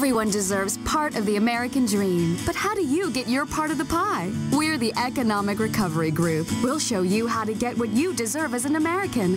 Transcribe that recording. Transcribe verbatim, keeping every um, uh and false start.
Everyone deserves part of the American dream. But how do you get your part of the pie? We're the Economic Recovery Group. We'll show you how to get what you deserve as an American